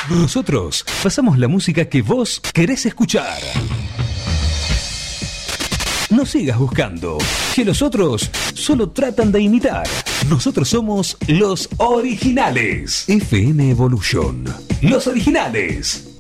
Nosotros pasamos la música que vos querés escuchar. No sigas buscando, que los otros solo tratan de imitar. Nosotros somos los originales. FM Evolution. Los originales.